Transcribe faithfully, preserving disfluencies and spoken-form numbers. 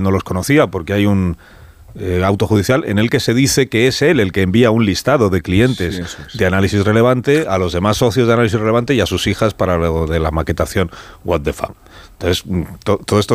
no los conocía, porque hay un eh, auto judicial en el que se dice que es él el que envía un listado de clientes sí, eso es. de análisis relevante a los demás socios de análisis relevante y a sus hijas para luego de la maquetación What the Fuck. Entonces, to, todo esto